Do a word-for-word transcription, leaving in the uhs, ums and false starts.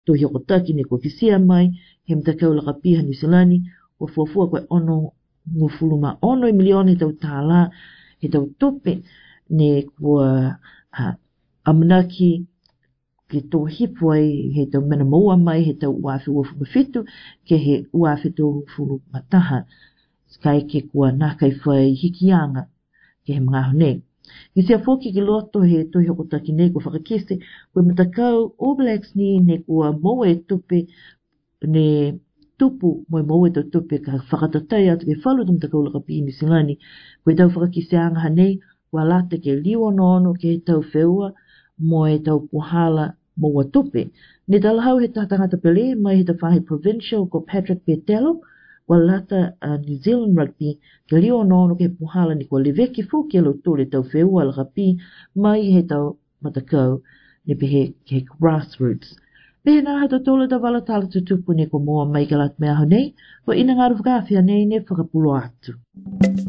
to hi kotaki ne ko kisia mai, he mtakau laka piha New Zealand, wa fuafua koe ono ngufuluma ono i milioni tau tāla, he tau tupe ne kua uh, amanaki ke tō hipu ai, he tau mena maua mai, he tau uawhi uafu mawhitu, ke he uawhi tō fulu mataha, kai ke kua nākai whai hikianga, ke he mga hone. I sea fōki ki loto he tohi hoko taki nei kua whakakese, koe matakau All Blacks ni ne kua maua e tupe, ne tupu moe maua e tau tupe ka whakatatai atu ke whalu tu matakau laka pi New Zealand, koe tau whakakese anga hanei, kua lata ke liwa nono ke he tau wheua, moe tau puhala maua tupe. Ne talahau he tātangata pele mai he tawhahi provincial ko Patrick Petelo, kua lata uh, New Zealand Rugby, ke liwa nono ke puhala ni kua leveki fuki alo tole tau wheua laka pi, mai he tau matakau, ne pehe ke grassroots. Pehe nā hata tole ta wala tala tutupu ne ko moa mai ka lat mea honei, ko ina ngāru whakawhia nei ne whakapulo atu.